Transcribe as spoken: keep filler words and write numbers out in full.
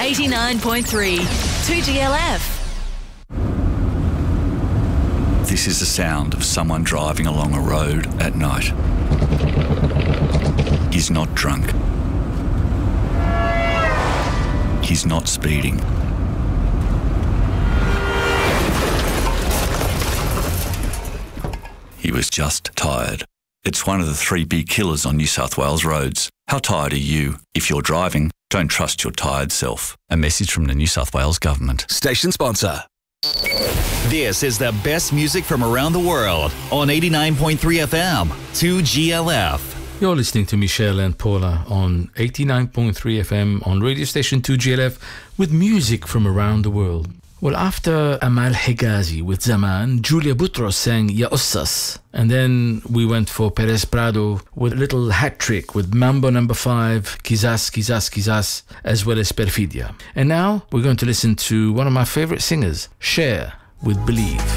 eighty-nine point three, two G L F. This is the sound of someone driving along a road at night. He's not drunk. He's not speeding. He was just tired. It's one of the three big killers on New South Wales roads. How tired are you? If you're driving, don't trust your tired self. A message from the New South Wales Government. Station sponsor. This is the best music from around the world on eighty-nine point three F M, two G L F. You're listening to Michelle and Paula on eighty-nine point three F M on radio station two G L F with music from around the world. Well, after Amal Hegazi with Zaman, Julia Boutros sang Ya Ussas. And then we went for Perez Prado with a little hat trick with Mambo number five, Quizás, Quizás, Quizás, as well as Perfidia. And now we're going to listen to one of my favorite singers, Cher, with Believe.